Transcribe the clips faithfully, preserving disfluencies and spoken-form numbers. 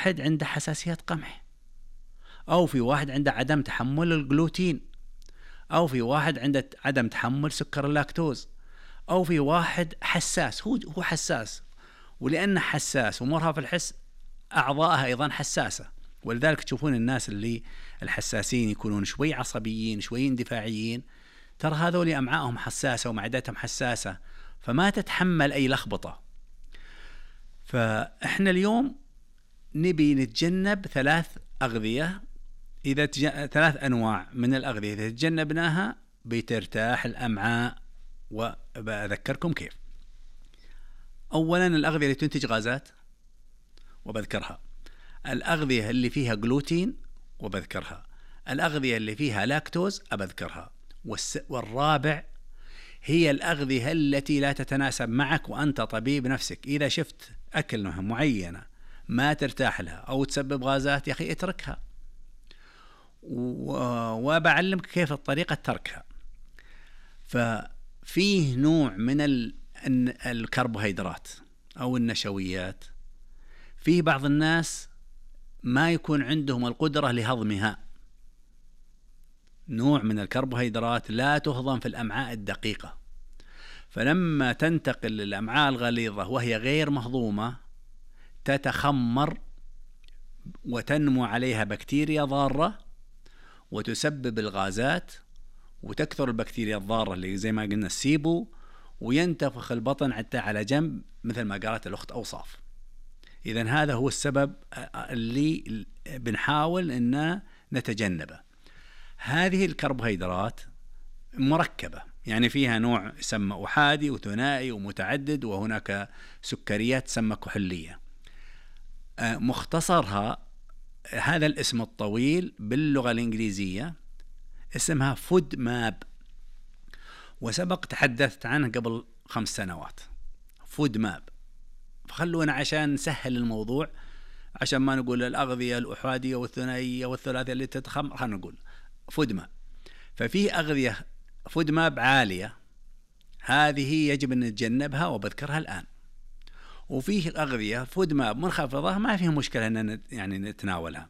واحد عنده حساسية قمح، أو في واحد عنده عدم تحمل الجلوتين، أو في واحد عنده عدم تحمل سكر اللاكتوز، أو في واحد حساس، هو هو حساس، ولأنه حساس ومرهف الحس أعضائها أيضا حساسة. ولذلك تشوفون الناس اللي الحساسين يكونون شوي عصبيين شوي اندفاعيين، ترى هذول أمعائهم حساسة ومعدتهم حساسة، فما تتحمل أي لخبطة. فإحنا اليوم نبي نتجنب ثلاث أغذية، إذا تج... ثلاث أنواع من الأغذية إذا تجنبناها بترتاح الأمعاء، وبذكركم كيف. أولا الأغذية اللي تنتج غازات وبذكرها، الأغذية اللي فيها جلوتين وبذكرها، الأغذية اللي فيها لاكتوز أبذكرها، والس... والرابع هي الأغذية التي لا تتناسب معك وأنت طبيب نفسك. إذا شفت أكل معينة ما ترتاح لها أو تسبب غازات، يا أخي اتركها، و... وبعلمك كيف الطريقة تركها. ففيه نوع من ال... الكربوهيدرات أو النشويات، فيه بعض الناس ما يكون عندهم القدرة لهضمها، نوع من الكربوهيدرات لا تهضم في الأمعاء الدقيقة، فلما تنتقل للأمعاء الغليظة وهي غير مهضومة تتخمر وتنمو عليها بكتيريا ضارة وتسبب الغازات، وتكثر البكتيريا الضارة اللي زي ما قلنا السيبو، وينتفخ البطن حتى على جنب مثل ما قالت الأخت أوصاف. إذن هذا هو السبب اللي بنحاول أن نتجنبه. هذه الكربوهيدرات مركبة، يعني فيها نوع يسمى أحادي وثنائي ومتعدد، وهناك سكريات تسمى كحولية. مختصرها هذا الاسم الطويل باللغة الإنجليزية اسمها فود ماب، وسبق تحدثت عنه قبل خمس سنوات. فود ماب، فخلونا عشان نسهل الموضوع، عشان ما نقول الأغذية الأحادية والثنائية والثلاثية اللي تتخمر، خلينا نقول فود ماب. ففيه أغذية فود ماب عالية، هذه يجب أن نتجنبها وبذكرها الآن. وفيه أغذية فود ماب منخفضة ما فيه مشكلة أن يعني نتناولها.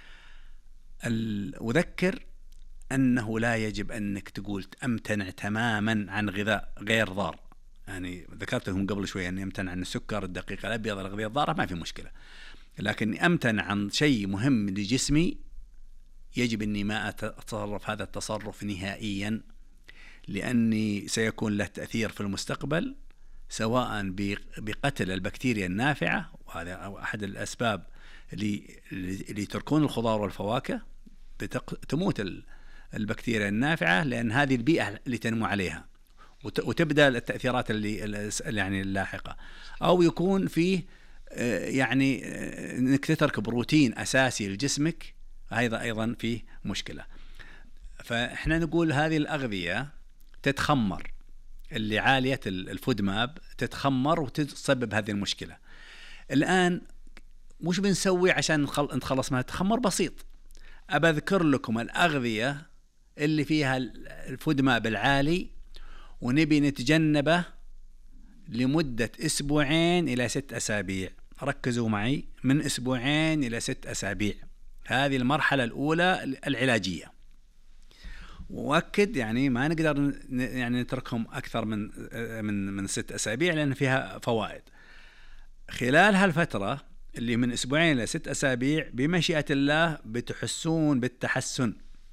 وذكر أنه لا يجب أنك تقول أمتنع تماما عن غذاء غير ضار، يعني ذكرت لهم قبل شوي أني أمتنع عن السكر، الدقيق الأبيض، الأغذية الضارة ما في مشكلة، لكن أمتنع عن شيء مهم لجسمي يجب أني ما أتصرف هذا التصرف نهائيا، لأني سيكون له تأثير في المستقبل، سواء بقتل البكتيريا النافعة، وهذا أحد الأسباب اللي, اللي تركون الخضار والفواكه، تموت البكتيريا النافعة لأن هذه البيئة اللي تنمو عليها، وتبدأ التأثيرات اللي يعني اللاحقة. أو يكون فيه يعني إنك تترك بروتين أساسي لجسمك، هذا أيضا فيه مشكلة. فإحنا نقول هذه الأغذية تتخمر، اللي عالية الفود ماب تتخمر وتسبب هذه المشكلة. الآن مش بنسوي عشان نتخلص منها التخمر؟ بسيط، أبذكر لكم الأغذية اللي فيها الفود ماب العالي ونبي نتجنبه لمدة أسبوعين إلى ست أسابيع. ركزوا معي، من أسبوعين إلى ست أسابيع، هذه المرحلة الأولى العلاجية. وأكد يعني ما نقدر يعني نتركهم أكثر من من من ست أسابيع لأن فيها فوائد. خلال هالفترة اللي من أسبوعين إلى ست أسابيع بمشيئة الله بتحسون بالتحسن.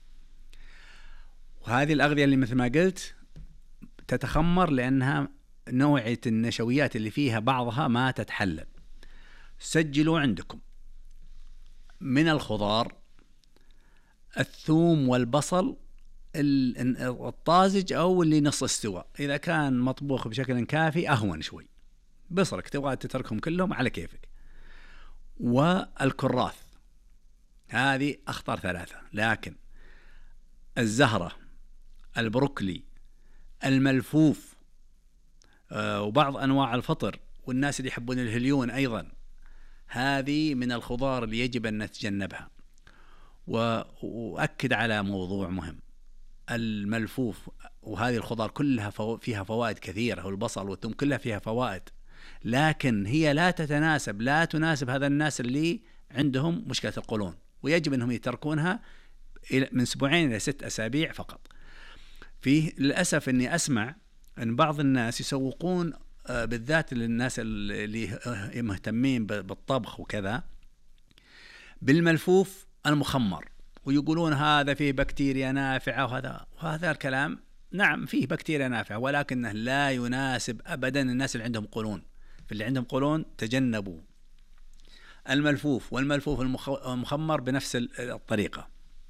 وهذه الأغذية اللي مثل ما قلت تتخمر لأنها نوعية النشويات اللي فيها بعضها ما تتحلل. سجلوا عندكم من الخضار الثوم والبصل الطازج أو اللي نص استوى، إذا كان مطبوخ بشكل كافي أهون شوي، بصرك تبغى تتركهم كلهم على كيفك. والكراث، هذه أخطر ثلاثة، لكن الزهرة، البروكلي، الملفوف، آه وبعض أنواع الفطر، والناس اللي يحبون الهليون أيضا، هذه من الخضار اللي يجب أن نتجنبها. وأؤكد على موضوع مهم، الملفوف وهذه الخضار كلها فو فيها فوائد كثيرة، والبصل والثوم كلها فيها فوائد، لكن هي لا تتناسب لا تناسب هذا الناس اللي عندهم مشكلة القولون، ويجب أنهم يتركونها من أسبوعين إلى ست أسابيع فقط. فيه للأسف أني أسمع أن بعض الناس يسوقون بالذات للناس اللي مهتمين بالطبخ وكذا بالملفوف المخمر، ويقولون هذا فيه بكتيريا نافعة، وهذا وهذا الكلام نعم فيه بكتيريا نافعة، ولكنه لا يناسب أبدا الناس اللي عندهم قولون. فاللي عندهم قولون تجنبوا الملفوف والملفوف المخمر بنفس الطريقة.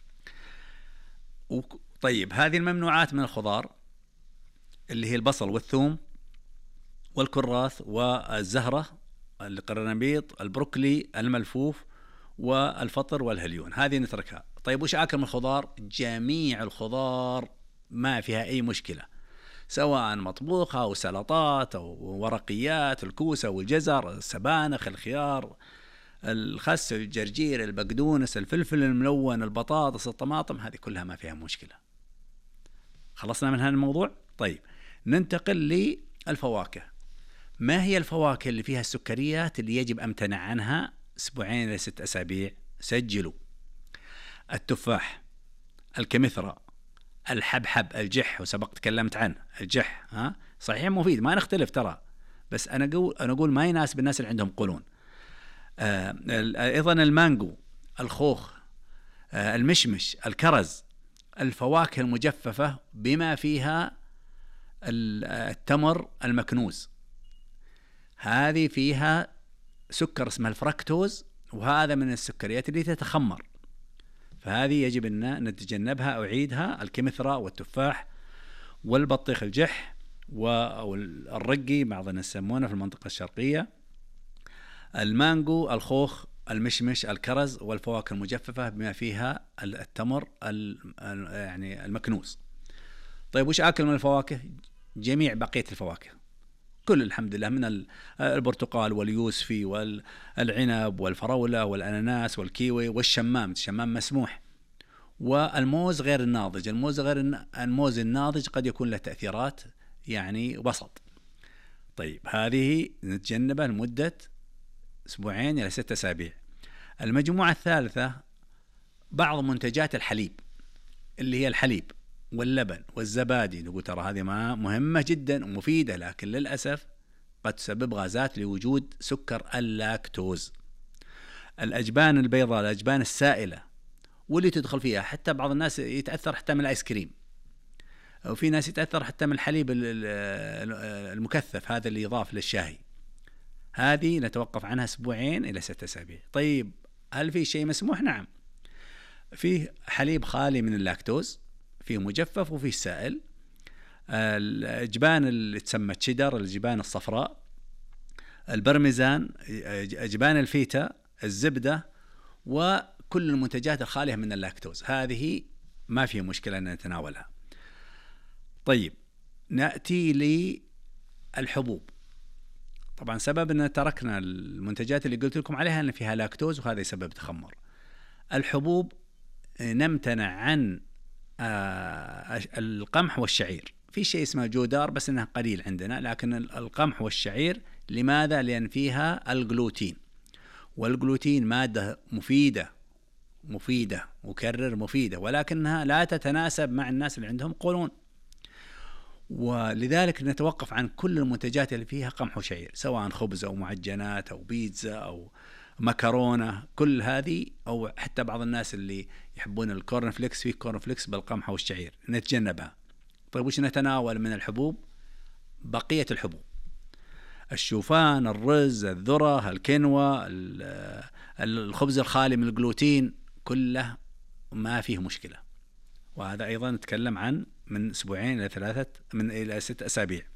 طيب هذه الممنوعات من الخضار اللي هي البصل والثوم والكراث والزهرة، القرنبيط، البروكلي الملفوف، والفطر والهليون، هذه نتركها. طيب وش آكل من الخضار؟ جميع الخضار ما فيها أي مشكلة، سواء مطبوخة أو سلطات أو ورقيات، الكوسة والجزر، السبانخ، الخيار، الخس، الجرجير، البقدونس، الفلفل الملون، البطاطس، الطماطم، هذه كلها ما فيها مشكلة. خلصنا من هذا الموضوع. طيب ننتقل للفواكه. ما هي الفواكه اللي فيها السكريات اللي يجب أمتنع عنها أسبوعين إلى ست أسابيع؟ سجلوا: التفاح، الكمثرى، الحبحب، الجح، وسبق تكلمت عنه الجح، ها صحيح مفيد ما نختلف ترى، بس أنا أقول أنا أقول ما يناسب الناس اللي عندهم قولون. آه أيضا المانجو، الخوخ، آه المشمش، الكرز، الفواكه المجففة بما فيها التمر المكنوز، هذه فيها سكر اسمه الفركتوز، وهذا من السكريات اللي تتخمر، فهذه يجب أن نتجنبها. أعيدها: الكمثرى والتفاح والبطيخ الجح والرقي بعض الناس يسمونه في المنطقة الشرقية، المانجو، الخوخ، المشمش، الكرز، والفواكه المجففة بما فيها التمر يعني المكنوز. طيب وش آكل من الفواكه؟ جميع بقية الفواكه كل الحمد لله، من البرتقال واليوسفي والعنب والفراولة والأناناس والكيوي والشمام، الشمام مسموح، والموز غير الناضج. الموز غير الموز الناضج قد يكون له تأثيرات يعني وسط. طيب هذه نتجنبها لمدة أسبوعين إلى ستة أسابيع. المجموعة الثالثة بعض منتجات الحليب اللي هي الحليب واللبن والزبادي، نقول ترى هذه ما مهمة جدا ومفيدة، لكن للأسف قد تسبب غازات لوجود سكر اللاكتوز. الأجبان البيضاء، الأجبان السائلة واللي تدخل فيها، حتى بعض الناس يتأثر حتى من الآيس كريم، وفي ناس يتأثر حتى من الحليب المكثف هذا اللي يضاف للشاهي، هذه نتوقف عنها أسبوعين إلى ستة أسابيع. طيب هل في شيء مسموح؟ نعم، فيه حليب خالي من اللاكتوز، فيه مجفف وفيه سائل. الأجبان اللي تسمى تشيدر، الجبان الصفراء، البرميزان، أجبان الفيتا، الزبدة، وكل المنتجات الخالية من اللاكتوز، هذه ما فيه مشكلة أن نتناولها. طيب نأتي للحبوب. طبعا سبب أن تركنا المنتجات اللي قلت لكم عليها أن فيها لاكتوز، وهذا يسبب تخمر. الحبوب نمتنع عن القمح والشعير. في شيء اسمه جودار بس إنه قليل عندنا، لكن القمح والشعير لماذا؟ لأن فيها الجلوتين، والجلوتين مادة مفيدة مفيدة وكرر مفيدة، ولكنها لا تتناسب مع الناس اللي عندهم قولون، ولذلك نتوقف عن كل المنتجات اللي فيها قمح وشعير، سواء خبز أو معجنات أو بيتزا أو مكرونة، كل هذه، أو حتى بعض الناس اللي يحبون الكورن فليكس، فيه كورن فليكس بالقمح والشعير، نتجنبها. طيب وش نتناول من الحبوب؟ بقية الحبوب: الشوفان، الرز، الذرة، الكينوا، الخبز الخالي من الجلوتين، كله ما فيه مشكلة. وهذا أيضا نتكلم عن من أسبوعين إلى ثلاثة من إلى ست أسابيع.